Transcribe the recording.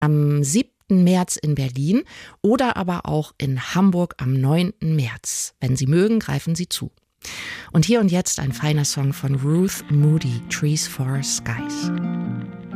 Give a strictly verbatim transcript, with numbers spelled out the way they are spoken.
am siebten März in Berlin oder aber auch in Hamburg am neunten März. Wenn Sie mögen, greifen Sie zu. Und hier und jetzt ein feiner Song von Ruth Moody, Trees for Skies.